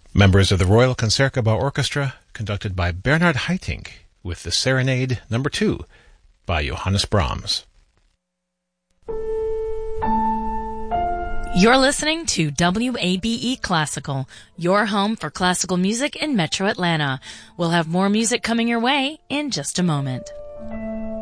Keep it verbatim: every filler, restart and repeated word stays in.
Members of the Royal Concertgebouw Orchestra, conducted by Bernard Haitink, with the Serenade Number two by Johannes Brahms. You're listening to W A B E Classical, your home for classical music in Metro Atlanta. We'll have more music coming your way in just a moment.